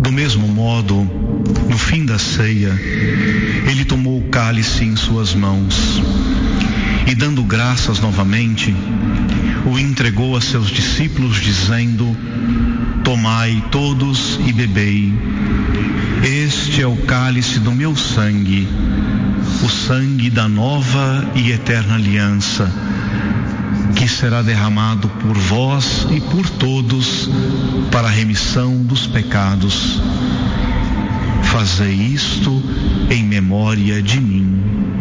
Do mesmo modo, no fim da ceia, ele tomou o cálice em suas mãos e, dando graças novamente, o entregou a seus discípulos, dizendo: tomai todos e bebei. Este é o cálice do meu sangue, o sangue da nova e eterna aliança, que será derramado por vós e por todos para a remissão dos pecados. Fazei isto em memória de mim.